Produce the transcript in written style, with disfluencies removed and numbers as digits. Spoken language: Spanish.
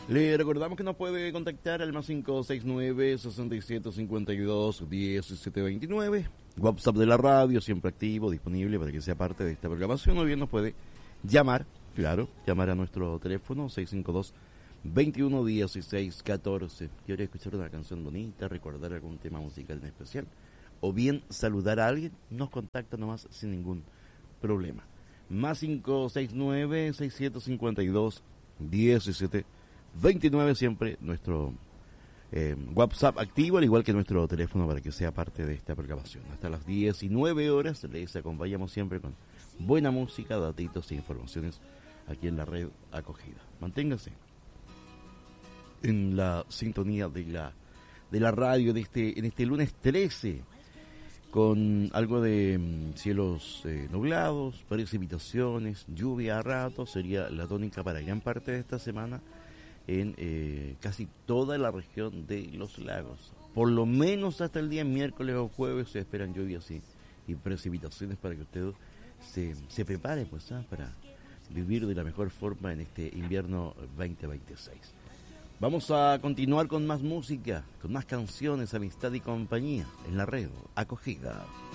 Le recordamos que nos puede contactar al más 569-6752-1729. WhatsApp de la radio, siempre activo, disponible para que sea parte de esta programación. O bien nos puede llamar, claro, llamar a nuestro teléfono 652-211614. ¿Quiere escuchar una canción bonita, recordar algún tema musical en especial? O bien saludar a alguien, nos contacta nomás sin ningún problema. Más 569-6752-1729, siempre nuestro WhatsApp activo, al igual que nuestro teléfono para que sea parte de esta programación. Hasta las 19 horas les acompañamos siempre con buena música, datitos e informaciones aquí en la red Acogida. Manténgase en la sintonía de la radio en este lunes 13, con algo de cielos nublados, precipitaciones, lluvia a ratos. Sería la tónica para gran parte de esta semana en casi toda la región de los lagos. Por lo menos hasta el día miércoles o jueves se esperan lluvias y precipitaciones para que usted se prepare para vivir de la mejor forma en este invierno 2026. Vamos a continuar con más música, con más canciones, amistad y compañía en la red Acogida.